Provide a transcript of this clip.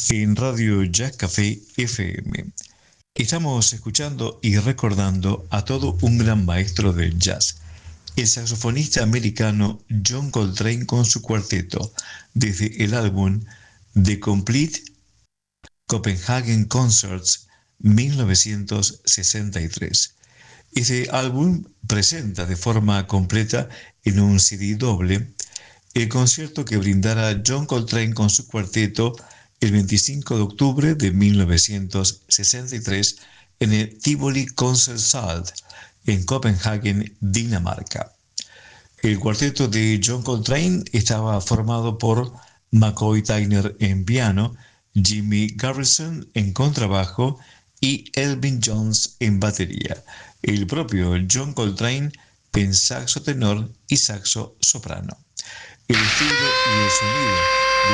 en Radio Jack Café FM. Estamos escuchando y recordando a todo un gran maestro del jazz, el saxofonista americano John Coltrane con su cuarteto, desde el álbum The Complete Copenhagen Concerts 1963. Este álbum presenta de forma completa en un CD doble el concierto que brindara John Coltrane con su cuarteto el 25 de octubre de 1963 en el Tivoli Konsertsaal en Copenhague, Dinamarca. El cuarteto de John Coltrane estaba formado por McCoy Tyner en piano, Jimmy Garrison en contrabajo y Elvin Jones en batería. El propio John Coltrane en saxo tenor y saxo soprano. El estilo y el sonido